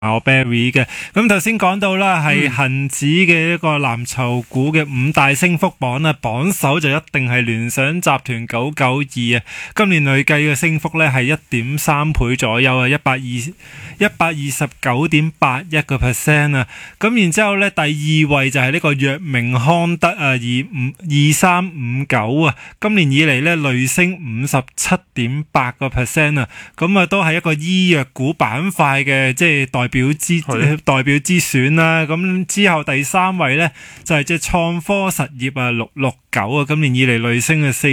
Berry 嘅。咁頭先講到啦，係恒指嘅一個藍籌股嘅五大升幅榜啦，榜首就一定係聯想集團992啊，今年累計嘅升幅咧係1.3倍左右啊，129.81%啊。咁然之後咧，第二位就係呢個藥明康德啊，2359啊，今年以嚟咧累升57.8%啊，咁啊都係一個醫藥股板塊嘅即係代表之選啦。咁之後第三位咧就係隻創科實業啊669啊，今年以嚟累升嘅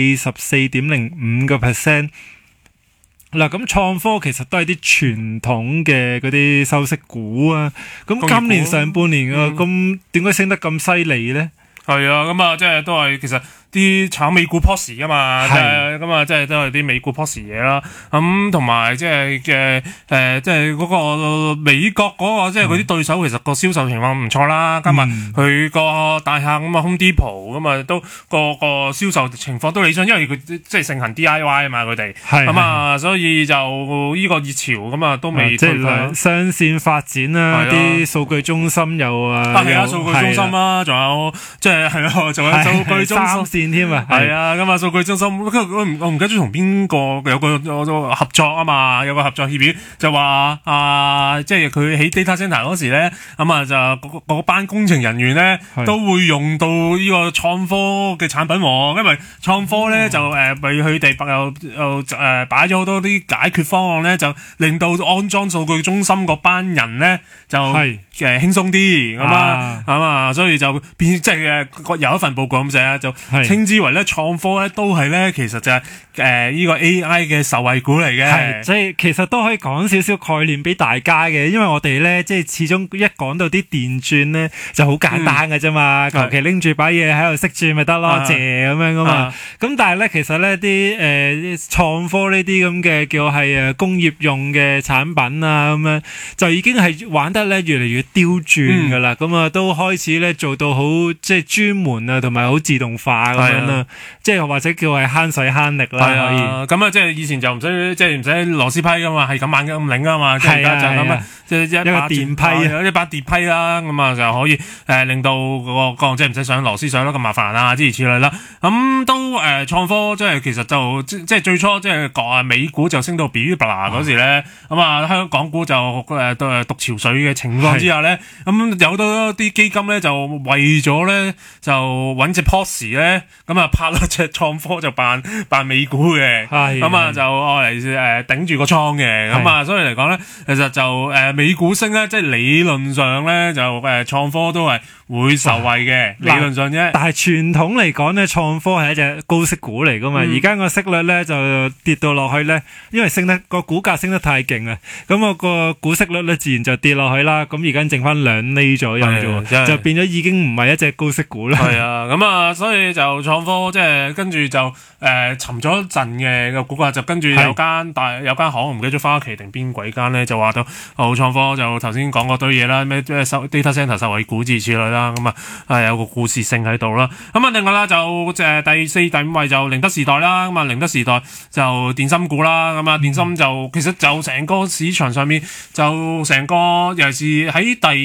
44.05%。嗱，咁創科其實都係啲傳統嘅嗰啲收息股啊。咁今年上半年啊，咁點解升得咁犀利咧？ 係啊，咁啊，即係都係其實啲炒美股 POS 噶嘛，咁啊，即係都係啲美股 POS 嘢啦。咁同埋即係即係嗰個美國嗰個即係嗰啲對手，其實個銷售情況唔錯啦。今日佢個大客咁啊 Home Depot 咁啊，都個銷售情況都理想，因為佢即係盛行 DIY 啊嘛，佢哋咁啊，所以就呢個熱潮咁啊都未退卻。 雙線發展啦，啲數據中心又數據中心啦，仲有即係仲有數據中心。 添啊， 係啊，咁啊數據中心，我唔記得咗同邊個有個合作啊嘛，有個合作協議就話即係佢喺 data center 嗰時咧，咁啊就嗰班工程人員咧都會用到呢個創科嘅產品喎，因為創科咧就為佢哋又擺咗好多啲解決方案咧，就令到安裝數據中心嗰班人咧就輕鬆啲咁啊，所以就變即係有一份報告咁寫啊，就稱之為咧創科咧都係咧其實就係呢個 AI 嘅受惠股嚟嘅， 即係其實都可以講少少概念俾大家嘅，因為我哋咧即係始終一講到啲電鑽咧就好簡單嘅啫嘛，求其拎住把嘢喺度識轉咪得咯，謝咁樣噶嘛。咁但係咧其實咧啲創科呢啲咁嘅叫係工業用嘅產品啊咁樣，就已經係玩得咧越嚟越刁鑽噶啦，咁啊都開始咧做到好即係專門啊，同埋好自動化。咁樣啦，即係或者叫係慳水慳力啦，可以。 咁啊，即係以前就唔使螺絲批噶嘛，係咁猛咁擰啊嘛，即係而家就咁啊，即係一把電批，一把電批啦，咁啊就可以令到個即係唔使上螺絲上得咁麻煩啊，諸如此類啦。咁都創科即係其實就即係最初即係講美股就升到嗶哩吧啦嗰時咧，咁啊香港股就獨潮水嘅情況之下咧，咁有多啲基金咧就為咗咧就揾隻 POS 咧，咁啊拍咗隻創科就扮美股嘅，咁啊就愛嚟頂住個倉嘅，咁啊所以嚟講咧，其實就美股升咧，即係理論上咧就創科都係會受惠嘅，理論上啫。 但係傳統嚟講咧，創科係一隻高息股嚟噶嘛，而家個息率咧就跌到落去咧，因為個股價升得太勁啊，咁我個股息率咧自然就跌落去啦。咁而家剩翻2厘左右啫，就變咗已經唔係一隻高息股啦。 係啊，咁啊，所以就創科即係跟住就沉咗一陣嘅個股價，就跟住有間行唔記得咗花旗定邊鬼間咧，就話到創科就頭先講嗰堆嘢啦，咩 data center 受惠股之類啦，咁啊有個故事性喺度啦。咁啊另外啦就第4、第5位就寧德時代啦，咁啊寧德時代就電芯股啦，咁啊電芯就其實就成個市場上面就成個尤其是喺第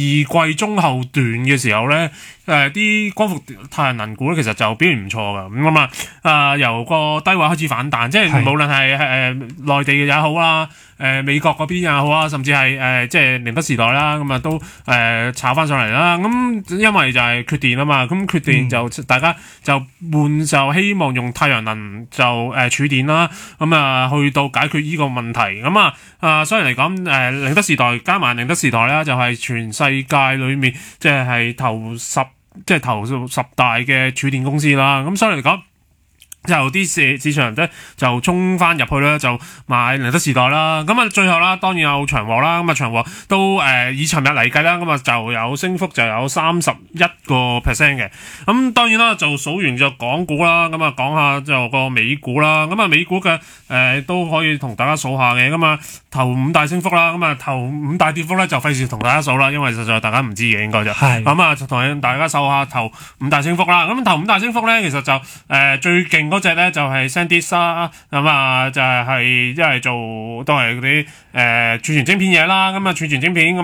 2季中後段嘅時候咧。啲光伏太陽能股咧，其實就表現唔錯噶，咁由個低位開始反彈，即係無論係內地嘅也好啦，美國嗰邊也好啊，甚至係即係寧德時代啦，咁啊都炒翻上嚟啦。咁因為就係缺電啊嘛，咁缺電就大家就就希望用太陽能就儲電啦，咁啊去到解決呢個問題。咁所以嚟講寧德時代加埋寧德時代啦，就係全世界裏面即係頭10大嘅儲電公司啦，咁所以嚟講。就啲市場咧就衝翻入去咧，就買寧德時代啦。咁最後啦，當然有長和啦。咁長和都以尋日嚟計啦，咁就有升幅就有31%嘅。咁當然啦，就數完就港股啦。咁講下就個美股啦。咁美股嘅都可以同大家數下嘅。咁頭5大升幅啦。咁頭5大跌幅咧就費事同大家數啦，因為實在大家唔知嘅應該就咁就同大家數下頭5大升幅啦。咁頭5大升幅咧其實就最勁嗰隻咧就係 SanDisk咁啊，就係一係做都係嗰啲儲存晶片嘢啦，咁啊儲存晶片咁。